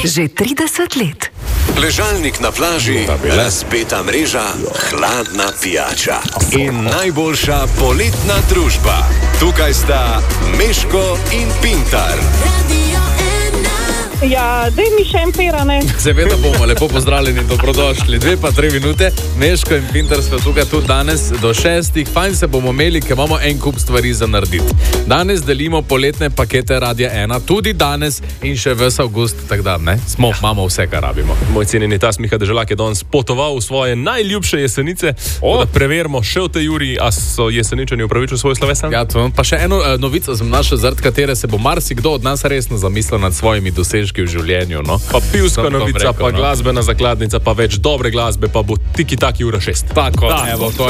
Že 30 let. Ležalnik na plaži, razpeta mreža, hladna pijača in najboljša poletna družba. Tukaj sta Meško in Pintar. Ja, daj mi še en pera, ne? Seveda bomo, lepo pozdravljeni, dobrodošli. 2 pa 3 minute, Meško in Pintar smo tukaj tudi danes do 6. Fajn se bomo imeli, ker imamo en kup stvari za narediti. Danes delimo poletne pakete Radia 1, tudi danes in še ves avgust, tako da, ne? Imamo vse, kar rabimo. Moj cenjeni tas Miha Deželak je danes potoval v svoje najljubše jesenice, da preverimo še v tej juri, a so jeseničani upravičili svoj slovesan. Ja, pa še eno novico sem našel, zaradi katere se bo marsikdo od nas resno zamislil nad svojimi dosežki v življenju, no. Pa pivska novica, pa glasbena zakladnica, pa več dobre glasbe, pa bo tiki-taki ura 6. Tako, evo, to